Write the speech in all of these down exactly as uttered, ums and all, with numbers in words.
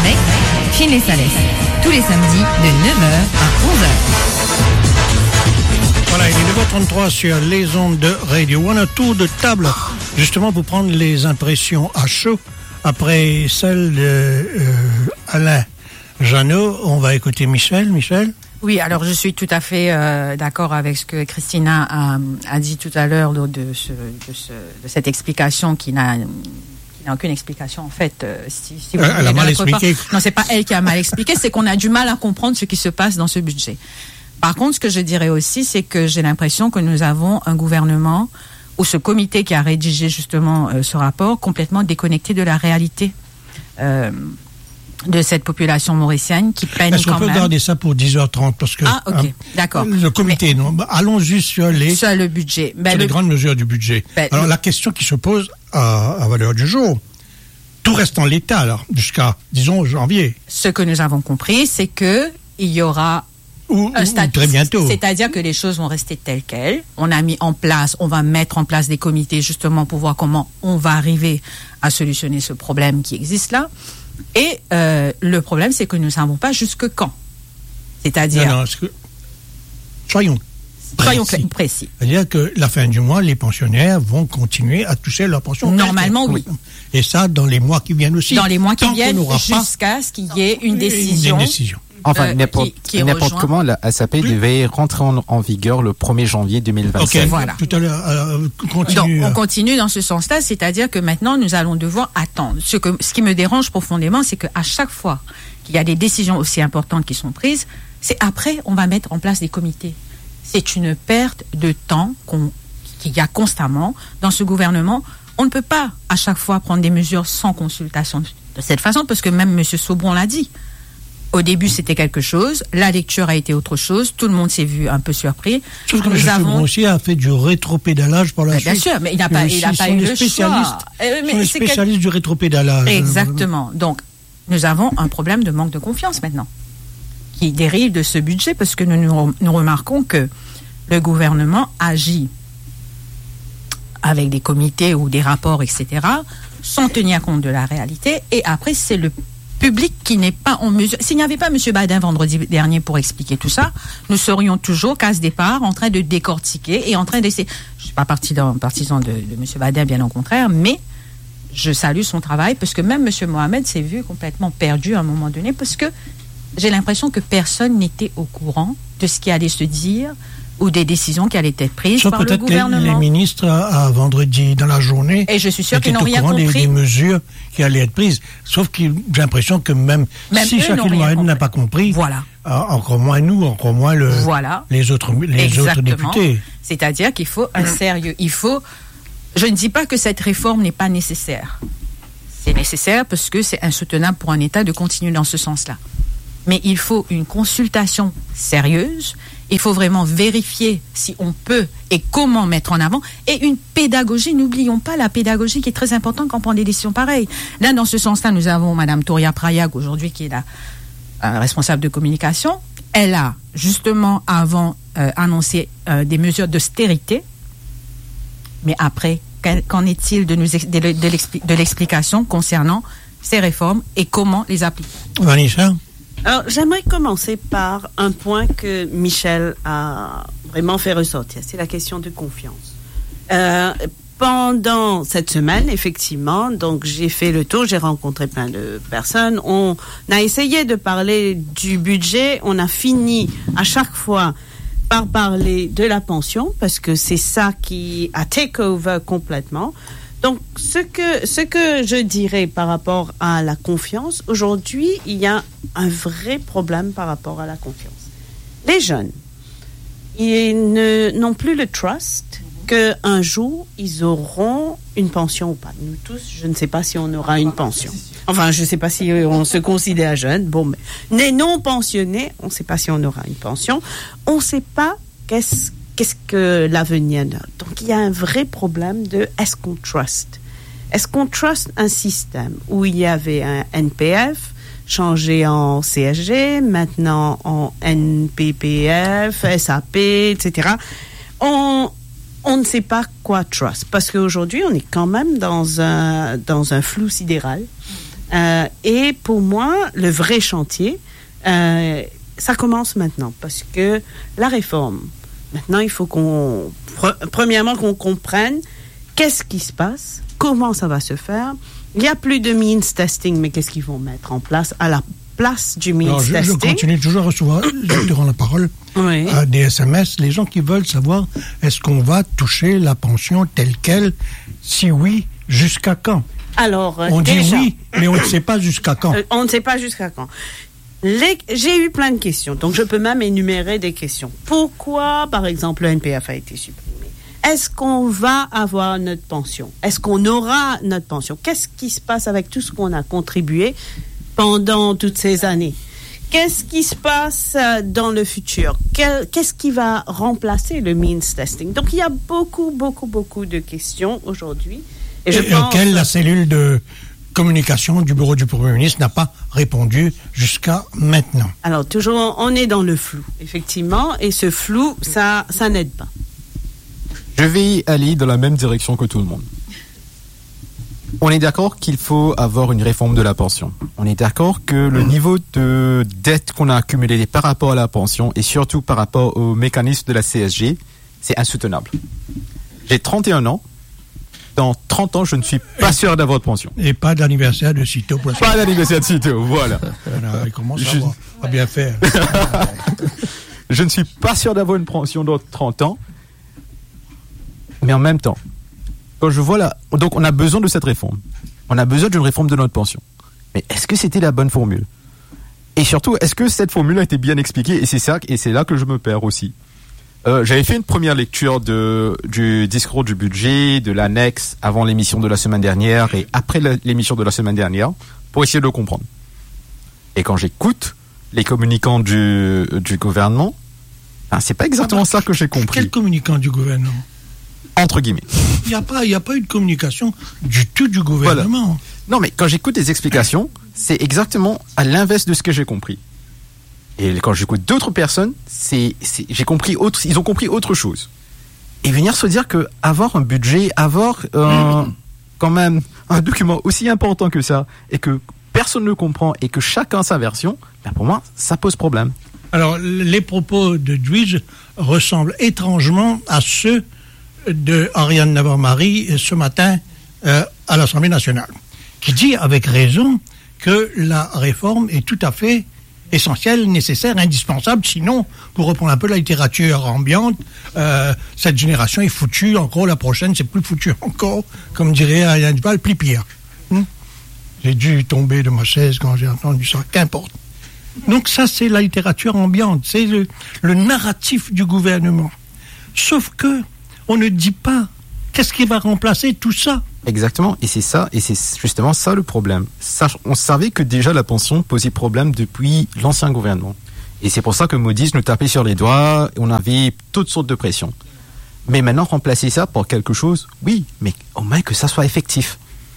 avec Phil et Salès, tous les samedis de neuf heures à onze heures. Voilà, il est neuf heures trente-trois sur les ondes de Radio One, un tour de table, justement pour prendre les impressions à chaud. Après celle de euh, Alain Jeannot, on va écouter Michel. Michel ? Oui, alors je suis tout à fait euh, d'accord avec ce que Christina a, a dit tout à l'heure de, de, ce, de, ce, de cette explication qui n'a, qui n'a aucune explication en fait. Euh, si, si vous elle elle a mal expliqué. Part, non, c'est pas elle qui a mal expliqué, c'est qu'on a du mal à comprendre ce qui se passe dans ce budget. Par contre, ce que je dirais aussi, c'est que j'ai l'impression que nous avons un gouvernement ou ce comité qui a rédigé justement euh, ce rapport complètement déconnecté de la réalité. Euh, de cette population mauricienne qui peine Est-ce quand qu'on peut même. garder ça pour dix heures trente parce que ah ok hein, d'accord le comité mais, non allons juste sur les sur le budget ben, sur le, les grandes mesures du budget ben, alors le, la question qui se pose à, à valeur du jour, tout reste en l'état alors jusqu'à disons janvier. Ce que nous avons compris, c'est que il y aura ou, un statut, ou très bientôt, c'est-à-dire que les choses vont rester telles quelles. On a mis en place, on va mettre en place des comités justement pour voir comment on va arriver à solutionner ce problème qui existe là. Et euh, le problème, c'est que nous ne savons pas jusque quand. C'est-à-dire... Non, non, c'est que... Soyons Soyons précis. précis. C'est-à-dire que la fin du mois, les pensionnaires vont continuer à toucher leur pension. Normalement, oui. Et ça, dans les mois qui viennent aussi. Dans les mois qui Tant viennent, jusqu'à ce qu'il y ait une décision. Une décision. Enfin, euh, n'importe, qui, qui n'importe rejoint... comment, la S A P oui. devait rentrer en, en vigueur le premier janvier deux mille vingt-cinq. Ok, voilà. Tout à l'heure, euh, continue. Donc, on continue dans ce sens-là, c'est-à-dire que maintenant, nous allons devoir attendre. Ce, que, ce qui me dérange profondément, c'est qu'à chaque fois qu'il y a des décisions aussi importantes qui sont prises, c'est après, on va mettre en place des comités. C'est une perte de temps qu'on, qu'il y a constamment dans ce gouvernement. On ne peut pas, à chaque fois, prendre des mesures sans consultation de cette façon, parce que même M. Saubron l'a dit. Au début, c'était quelque chose. La lecture a été autre chose. Tout le monde s'est vu un peu surpris. Sauf que M. Saubron aussi a fait du rétropédalage pour la mais suite. Bien sûr, mais il n'a pas, il n'a pas eu le choix. Euh, mais c'est spécialiste quel... du rétropédalage. Exactement. Donc, nous avons un problème de manque de confiance maintenant, qui dérive de ce budget, parce que nous, nous, nous remarquons que le gouvernement agit avec des comités ou des rapports, et cetera, sans tenir compte de la réalité. Et après, c'est le public qui n'est pas en mesure. S'il n'y avait pas M. Badin vendredi dernier pour expliquer tout ça, nous serions toujours, qu'à ce départ, en train de décortiquer et en train d'essayer. Je ne suis pas partisan, partisan de, de M. Badin, bien au contraire, mais je salue son travail, parce que même M. Mohamed s'est vu complètement perdu à un moment donné, parce que j'ai l'impression que personne n'était au courant de ce qui allait se dire ou des décisions qui allaient être prises Sauf par le gouvernement. Les, les ministres, à, à vendredi dans la journée, et je suis sûr qu'ils n'ont rien compris. Des, des mesures qui allaient être prises. Sauf que j'ai l'impression que même, même si Shakil Mohamed n'a pas compris, voilà. euh, encore moins nous, encore moins le, voilà. les, autres, les autres députés. C'est-à-dire qu'il faut un sérieux. Il faut. Je ne dis pas que cette réforme n'est pas nécessaire. C'est nécessaire parce que c'est insoutenable pour un État de continuer dans ce sens-là. Mais il faut une consultation sérieuse. Il faut vraiment vérifier si on peut et comment mettre en avant. Et une pédagogie, n'oublions pas la pédagogie qui est très importante quand on prend des décisions pareilles. Là, dans ce sens-là, nous avons Mme Touria Prayag aujourd'hui qui est la euh, responsable de communication. Elle a justement avant euh, annoncé euh, des mesures d'austérité. Mais après, qu'en est-il de, nous, de, de, l'expli- de l'explication concernant ces réformes et comment les appliquer? Vanessa? Alors, j'aimerais commencer par un point que Michel a vraiment fait ressortir, c'est la question de confiance. Euh, pendant cette semaine, effectivement, donc j'ai fait le tour, j'ai rencontré plein de personnes, on a essayé de parler du budget, on a fini à chaque fois par parler de la pension, parce que c'est ça qui a take over complètement. Donc, ce que, ce que je dirais par rapport à la confiance, aujourd'hui, il y a un vrai problème par rapport à la confiance. Les jeunes, ils ne, n'ont plus le trust qu'un jour, ils auront une pension ou pas. Nous tous, je ne sais pas si on aura une pension. Enfin, je ne sais pas si on se considère jeune. Bon, mais les non-pensionnés, on ne sait pas si on aura une pension. On ne sait pas qu'est-ce Qu'est-ce que l'avenir donne. Donc, il y a un vrai problème de est-ce qu'on trust? Est-ce qu'on trust un système où il y avait un N P F changé en C S G, maintenant en N P P F, S A P, et cetera. On, on ne sait pas quoi trust parce qu'aujourd'hui, on est quand même dans un, dans un flou sidéral Euh, et pour moi, le vrai chantier, euh, ça commence maintenant, parce que la réforme, maintenant, il faut qu'on, pre- premièrement, qu'on comprenne qu'est-ce qui se passe, comment ça va se faire. Il n'y a plus de means testing, mais qu'est-ce qu'ils vont mettre en place à la place du means Alors, je, testing? je continue toujours à recevoir, je te rends la parole, Oui. à des S M S, les gens qui veulent savoir est-ce qu'on va toucher la pension telle qu'elle, si oui, jusqu'à quand? Alors, euh, On dit déjà, oui, mais on ne sait pas jusqu'à quand. euh, on ne sait pas jusqu'à quand. Les- j'ai eu plein de questions, donc je peux même énumérer des questions. Pourquoi, par exemple, le N P F a été supprimé? Est-ce qu'on va avoir notre pension? Est-ce qu'on aura notre pension? Qu'est-ce qui se passe avec tout ce qu'on a contribué pendant toutes ces années? Qu'est-ce qui se passe euh, dans le futur? Quel- Qu'est-ce qui va remplacer le means testing? Donc, il y a beaucoup, beaucoup, beaucoup de questions aujourd'hui. Et je Et pense... auquel la cellule de communication du bureau du Premier ministre n'a pas répondu jusqu'à maintenant. Alors, toujours, on est dans le flou, effectivement, et ce flou, ça, ça n'aide pas. Je vais aller dans la même direction que tout le monde. On est d'accord qu'il faut avoir une réforme de la pension. On est d'accord que le niveau de dette qu'on a accumulé par rapport à la pension et surtout par rapport au mécanisme de la C S G, c'est insoutenable. J'ai trente et un ans. Dans trente ans, je ne suis pas sûr d'avoir de pension. Et pas d'anniversaire de Cito. Pour Pas d'anniversaire de Cito, voilà. Voilà, il commence à, Je- avoir- à bien faire. Je ne suis pas sûr d'avoir une pension dans trente ans. Mais en même temps, quand je vois là, donc on a besoin de cette réforme. On a besoin d'une réforme de notre pension. Mais est-ce que c'était la bonne formule? Et surtout, est-ce que cette formule a été bien expliquée? Et c'est ça, et c'est là que je me perds aussi. Euh, j'avais fait une première lecture de, du discours du budget, de l'annexe avant l'émission de la semaine dernière et après la- l'émission de la semaine dernière pour essayer de le comprendre. Et quand j'écoute les communicants du, du gouvernement, hein, c'est pas exactement ça que j'ai compris. Quel communicant du gouvernement? Entre guillemets. Il n'y a, pas- il y a pas eu de communication du tout du gouvernement. Non, mais quand j'écoute des explications, c'est exactement à l'inverse de ce que j'ai compris. Et quand j'écoute d'autres personnes, c'est, c'est, j'ai compris autre, ils ont compris autre chose. Et venir se dire que avoir un budget, avoir euh, quand même un document aussi important que ça, et que personne ne comprend, et que chacun a sa version, ben pour moi, ça pose problème. Alors, les propos de Dwidge ressemblent étrangement à ceux de Ariane Navarre-Marie ce matin euh, à l'Assemblée nationale, qui dit avec raison que la réforme est tout à fait essentielle, nécessaire, indispensable. Sinon, pour reprendre un peu la littérature ambiante, euh, cette génération est foutue. Encore la prochaine, c'est plus foutu encore, comme dirait Ariane Duval, plus pire. Hmm? J'ai dû tomber de ma chaise quand j'ai entendu ça. Qu'importe. Donc ça, c'est la littérature ambiante, c'est le, le narratif du gouvernement. Sauf que on ne dit pas qu'est-ce qui va remplacer tout ça. Exactement, et c'est ça, et c'est justement ça le problème. Ça, on savait que déjà la pension posait problème depuis l'ancien gouvernement. Et c'est pour ça que Moody's nous tapait sur les doigts, et on avait toutes sortes de pressions. Mais maintenant, remplacer ça par quelque chose, oui, mais au moins que ça soit effectif.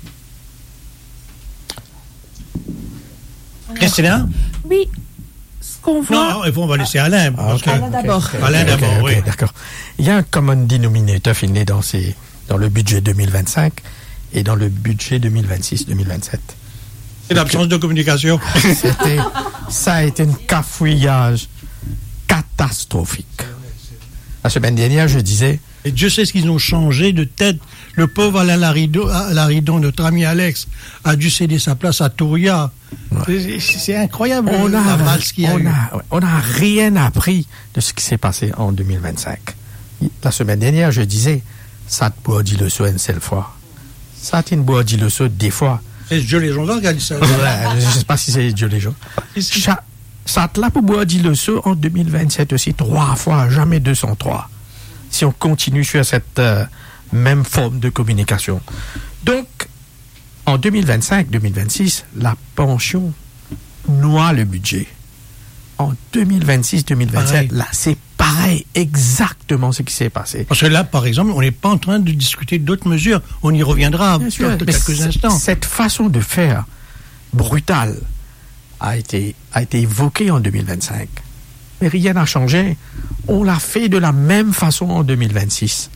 Christina? Oui, ce qu'on voit... Non, il faut, on va laisser Alain. Ah, parce ok. que- Alain d'abord. Alain Ok, d'abord, ok, oui. D'accord. Il y a un common denominator fini dans, ces, dans le budget deux mille vingt-cinq et dans le budget deux mille vingt-six deux mille vingt-sept. C'est l'absence de communication. C'était, ça a été un cafouillage catastrophique. La semaine dernière, je disais, Et Dieu sait ce qu'ils ont changé de tête. Le pauvre Alain Laridon, Laridon, notre ami Alex, a dû céder sa place à Touria. C'est, c'est incroyable on la a, valse qu'il y a on eu. a, ouais, on a rien appris de ce qui s'est passé en deux mille vingt-cinq. La semaine dernière, je disais, ça te boit dit le saut une seule fois. Ça te boit dit le saut des fois. C'est Dieu les gens qui a dit ça. Ouais, je ne sais pas si c'est Dieu les gens. Ça, ça te l'a pour boire dit le saut en deux mille vingt-sept aussi, trois fois, jamais deux cent trois. Si on continue sur cette euh, même forme de communication. Donc, en deux mille vingt-cinq deux mille vingt-six, la pension noie le budget. En deux mille vingt-six deux mille vingt-sept, Pareil. là, c'est pareil, exactement ce qui s'est passé. Parce que là, par exemple, on n'est pas en train de discuter d'autres mesures. On y reviendra Bien sûr, dans mais quelques c- instants. Cette façon de faire brutale a été, a été évoquée en deux mille vingt-cinq. Mais rien n'a changé. On l'a fait de la même façon en deux mille vingt-six.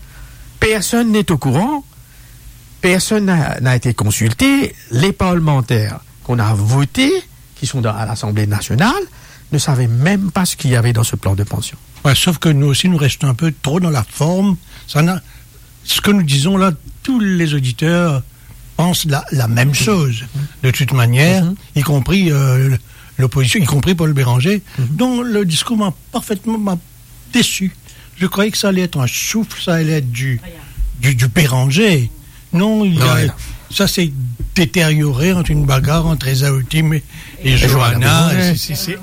Personne n'est au courant. Personne n'a n'a été consulté. Les parlementaires qu'on a votés, qui sont dans, à l'Assemblée nationale, ne savaient même pas ce qu'il y avait dans ce plan de pension. Ouais, sauf que nous aussi, nous restons un peu trop dans la forme. Ça n'a... Ce que nous disons là, tous les auditeurs pensent la, la même chose, de toute manière, mm-hmm. y compris euh, l'opposition, y compris Paul Béranger, mm-hmm. dont le discours m'a parfaitement m'a déçu. Je croyais que ça allait être un souffle, ça allait être du, du, du Béranger. Non, il a, ça s'est détérioré entre une bagarre entre Esaoutim et, et, et Johanna. C'est, c'est, c'est...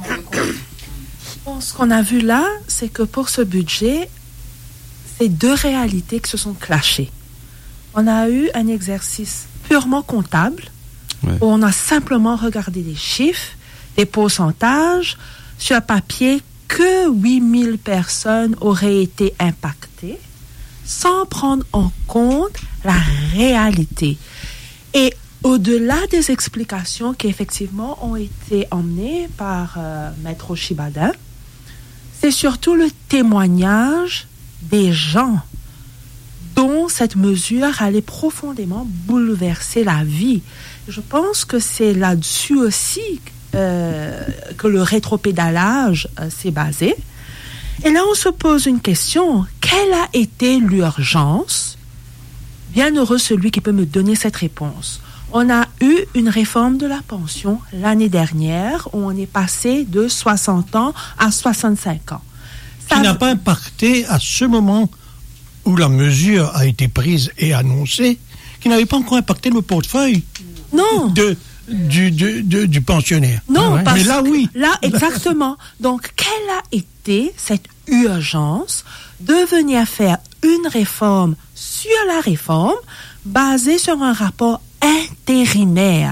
Bon, ce qu'on a vu là, c'est que pour ce budget, c'est deux réalités qui se sont clashées. On a eu un exercice purement comptable, ouais. où on a simplement regardé des chiffres, des pourcentages, sur papier, que huit mille personnes auraient été impactées, sans prendre en compte la réalité. Et au-delà des explications qui effectivement ont été emmenées par euh, Maître Chibadin, c'est surtout le témoignage des gens dont cette mesure allait profondément bouleverser la vie. Je pense que c'est là-dessus aussi euh, que le rétropédalage euh, s'est basé. Et là, on se pose une question. Quelle a été l'urgence? Bienheureux celui qui peut me donner cette réponse. On a eu une réforme de la pension l'année dernière où on est passé de soixante ans à soixante-cinq ans. Ça qui n'a pas impacté à ce moment où la mesure a été prise et annoncée, qui n'avait pas encore impacté le portefeuille non. de, du, du, du, du pensionnaire. Non, ouais. parce Mais là, oui. Là, exactement. Donc, quelle a été cette urgence de venir faire une réforme sur la réforme basée sur un rapport intérimaire?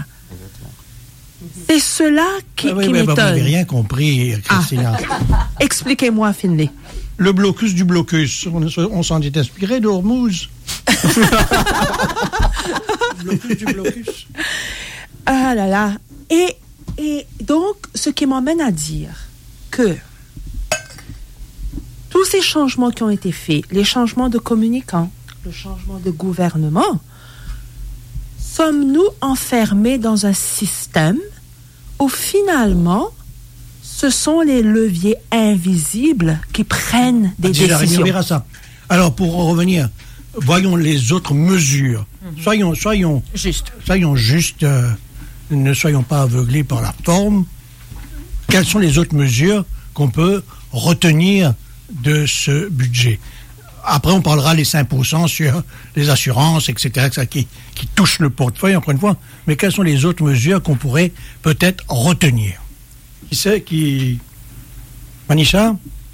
C'est cela qui, ah oui, qui oui, m'étonne. Bah, vous n'avez rien compris, Christina. Ah. Expliquez-moi, Finlay. Le blocus du blocus. On, on s'en est inspiré d'Ormuz. Blocus du blocus. Ah là là. Et, et donc, ce qui m'emmène à dire que tous ces changements qui ont été faits, les changements de communicants, le changement de gouvernement, sommes-nous enfermés dans un système où finalement, ce sont les leviers invisibles qui prennent des ah, décisions. À ça. Alors, pour revenir, voyons les autres mesures. Mm-hmm. Soyons, soyons justes. Soyons justes, euh, ne soyons pas aveuglés par la forme. Quelles sont les autres mesures qu'on peut retenir de ce budget? Après, on parlera les cinq pour cent sur les assurances, et cetera, et cetera qui, qui touchent le portefeuille, encore une fois. Mais quelles sont les autres mesures qu'on pourrait peut-être retenir? Qui c'est qui... Manisha?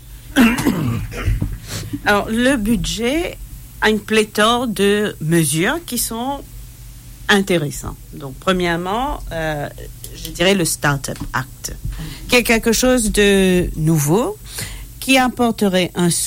Alors, le budget a une pléthore de mesures qui sont intéressantes. Donc, premièrement, euh, je dirais le Startup Act, qui est quelque chose de nouveau, qui apporterait un